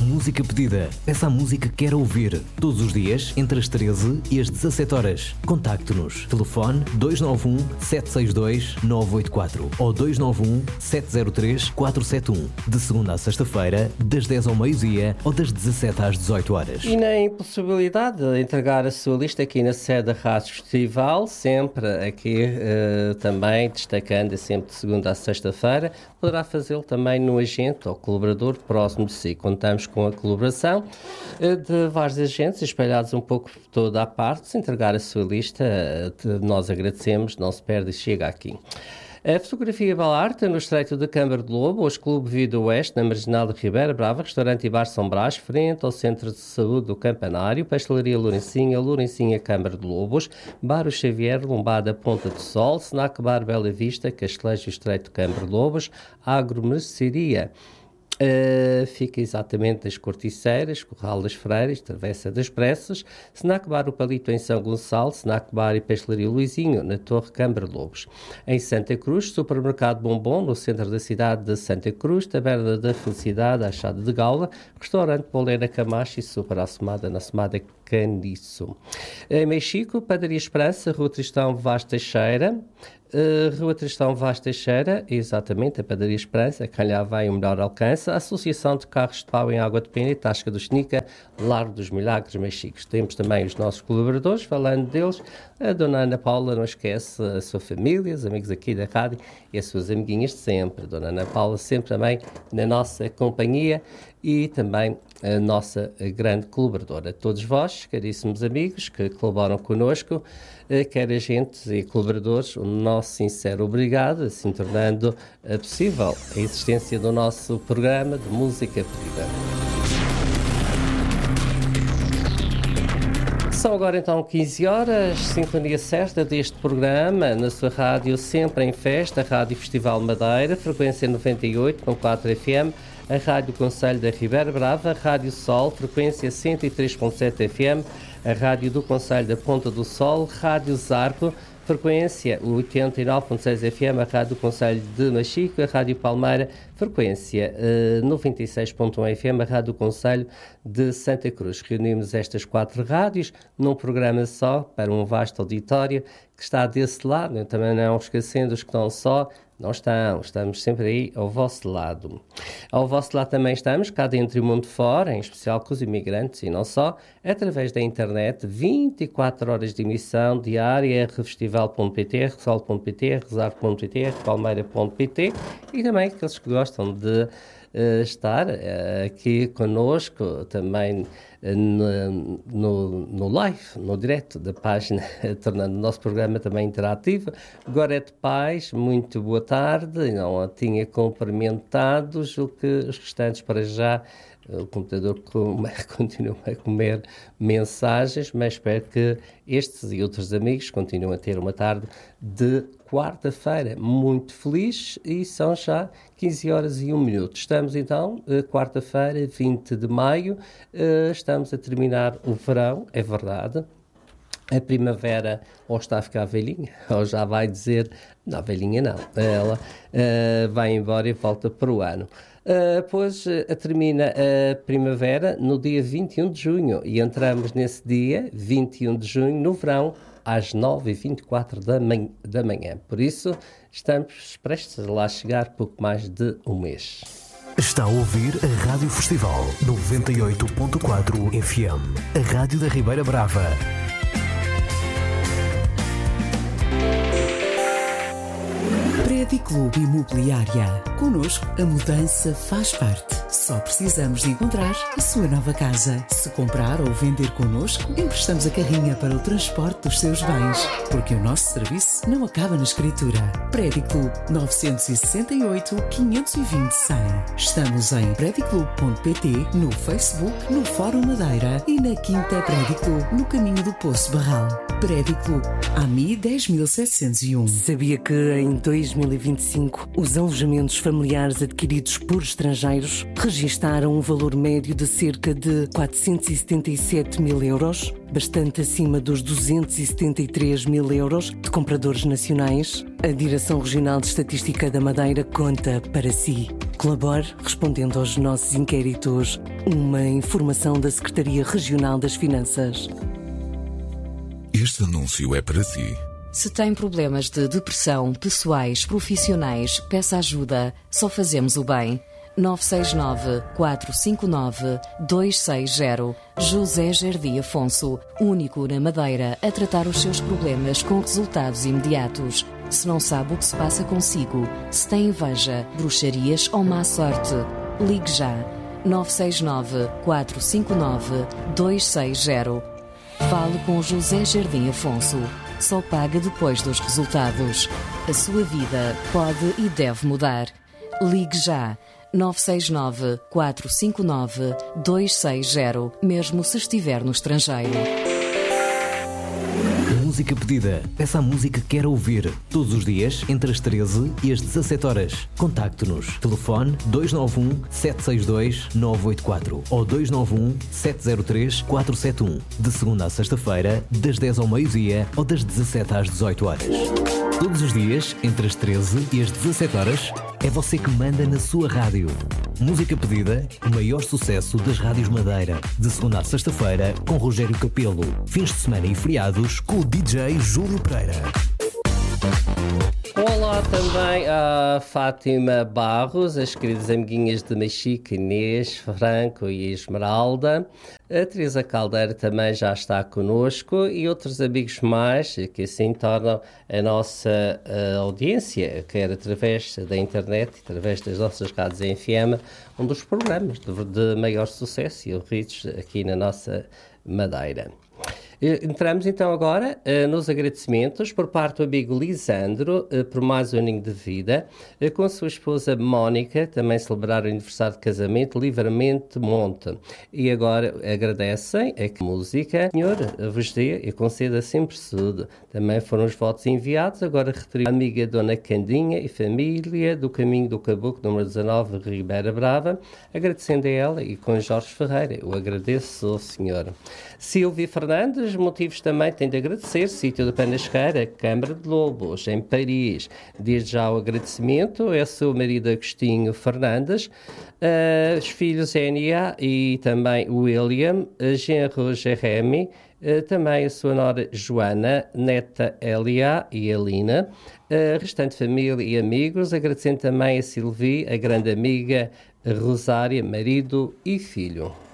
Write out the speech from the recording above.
música pedida. Peça a música que quer ouvir. Todos os dias, entre as 13 e as 17 horas. Contacte-nos. Telefone 291 762 984 ou 291 703 471. De segunda a sexta-feira, das 10 ao meio-dia ou das 17 às 18 horas. E na impossibilidade de entregar a sua lista aqui na sede da Rádio Festival, sempre aqui também destacando sempre de segunda a sexta-feira, poderá fazê-lo também no agente ou colaborador próximo de si. Contamos com a colaboração de vários agentes espalhados um pouco por toda a parte. Se entregar a sua lista, nós agradecemos, não se perde e chega aqui. A fotografia Balarte, no Estreito de Câmara de Lobo, hoje Clube Vida Oeste, na Marginal de Ribeira Brava, Restaurante e Bar São Brás, frente ao Centro de Saúde do Campanário, Pastelaria Lourencinha Câmara de Lobos, Bar O Xavier, Lombada Ponta do Sol, Snack Bar Bela Vista, Castelejo Estreito de Câmara de Lobos, Agromercearia. Fica exatamente das Corticeiras, Corral das Freiras, Travessa das Pressas, Snack Bar O Palito em São Gonçalo, Snack Bar e Pastelaria Luizinho, na Torre Câmara de Lobos. Em Santa Cruz, Supermercado Bombom, no centro da cidade de Santa Cruz, Taberna da Felicidade, Achada de Gaula, Restaurante Polena Camacho e Super Assomada, na Assomada Caniço. Em Mexico, Padaria Esperança, Rua Tristão Vaz Teixeira, Rua Tristão Vaz Teixeira, exatamente, a Padaria Esperança, quem lá vai o melhor alcance, a Associação de Carros de Pau em Água de Pena e Tasca do Xnica, Largo dos Milagres, Mexico. Temos também os nossos colaboradores, falando deles, a Dona Ana Paula, não esquece a sua família, os amigos aqui da rádio e as suas amiguinhas de sempre. A Dona Ana Paula sempre também na nossa companhia e também a nossa grande colaboradora. Todos vós, caríssimos amigos que colaboram connosco, quer agentes e colaboradores, o nosso sincero obrigado, assim tornando possível a existência do nosso programa de música pedida. São agora então 15 horas, sintonia certa deste programa, na sua rádio sempre em festa, Rádio Festival Madeira, frequência 98.4 FM, a Rádio Conselho da Ribeira Brava, Rádio Sol, frequência 103.7 FM, a Rádio do Conselho da Ponta do Sol, Rádio Zarco, frequência 89.6 FM, a Rádio do Conselho de Machico, a Rádio Palmeira, frequência 96.1 FM, a Rádio do Conselho de Santa Cruz. Reunimos estas 4 rádios num programa só, para um vasto auditório que está desse lado, também não esquecendo os que estão só. Não estamos sempre aí ao vosso lado. Ao vosso lado também estamos, cá dentro e mundo fora, em especial com os imigrantes e não só, através da internet, 24 horas de emissão diária, rfestival.pt, resol.pt, rezar.pt, palmeira.pt e também aqueles que gostam de estar aqui connosco também no live, no direto da página, tornando o nosso programa também interativo. Gorete Paz, muito boa tarde, não a tinha cumprimentado, julgo que os restantes para já, o computador continua a comer mensagens, mas espero que estes e outros amigos continuem a ter uma tarde de quarta-feira muito feliz e são já 15 horas e 1 minuto. Estamos então, quarta-feira, 20 de maio, estamos a terminar o verão, é verdade. A primavera ou está a ficar velhinha, ou já vai dizer, não, velhinha não, ela vai embora e volta para o ano. Pois termina a primavera no dia 21 de junho e entramos nesse dia, 21 de junho, no verão, às 9h24 da manhã. Por isso, estamos prestes a lá chegar pouco mais de um mês. Está a ouvir a Rádio Festival 98.4 FM, a Rádio da Ribeira Brava. Prédio Clube Imobiliária. Connosco, a mudança faz parte. Só precisamos de encontrar a sua nova casa. Se comprar ou vender connosco, emprestamos a carrinha para o transporte dos seus bens. Porque o nosso serviço não acaba na escritura. Prédio Clube 968 520 100. Estamos em prediclube.pt, no Facebook, no Fórum Madeira e na Quinta Prédio Clube, no caminho do Poço Barral. Prédio Clube, AMI 10.701. Sabia que em 2020 2025, os alojamentos familiares adquiridos por estrangeiros registaram um valor médio de cerca de 477 mil euros, bastante acima dos 273 mil euros de compradores nacionais. A Direção Regional de Estatística da Madeira conta para si. Colabore respondendo aos nossos inquéritos. Uma informação da Secretaria Regional das Finanças. Este anúncio é para si. Se tem problemas de depressão, pessoais, profissionais, peça ajuda. Só fazemos o bem. 969-459-260. José Jardim Afonso, único na Madeira a tratar os seus problemas com resultados imediatos. Se não sabe o que se passa consigo, se tem inveja, bruxarias ou má sorte, ligue já. 969-459-260. Fale com José Jardim Afonso. Só paga depois dos resultados. A sua vida pode e deve mudar. Ligue já. 969-459-260, mesmo se estiver no estrangeiro. Música pedida. Peça a música que quer ouvir. Todos os dias, entre as 13 e as 17 horas. Contacte-nos. Telefone 291-762-984 ou 291-703-471. De segunda a sexta-feira, das 10 ao meio-dia ou das 17 às 18 horas. Todos os dias, entre as 13 e as 17 horas, é você que manda na sua rádio. Música pedida, o maior sucesso das rádios Madeira. De segunda a sexta-feira, com Rogério Capelo. Fins de semana e feriados, com o DJ Júlio Pereira. Olá também a Fátima Barros, as queridas amiguinhas de Mexica, Inês, Franco e Esmeralda. A Teresa Caldeira também já está connosco e outros amigos mais que assim tornam a nossa audiência, quer através da internet, através das nossas rádios em FM, um dos programas de maior sucesso e ouvidos aqui na nossa Madeira. Entramos então agora nos agradecimentos por parte do amigo Lisandro por mais um aninho de vida, com a sua esposa Mónica, também celebrar o aniversário de casamento livremente monte. E agora agradecem a que música, Senhor, vos dê e conceda sempre tudo. Também foram os votos enviados, agora retribuído a amiga Dona Candinha e família do Caminho do Caboclo, número 19, Ribeira Brava, agradecendo a ela e com Jorge Ferreira. Eu agradeço ao Senhor. Silvia Fernandes, motivos também tem de agradecer, sítio da Panasqueira, Câmara de Lobos, em Paris. Desde já o agradecimento é seu marido Agostinho Fernandes, os filhos Enia e também William, genro Jeremy, também a sua nora Joana, neta Elia e Elina, a restante família e amigos, agradecendo também a Silvia, a grande amiga Rosária, marido e filho.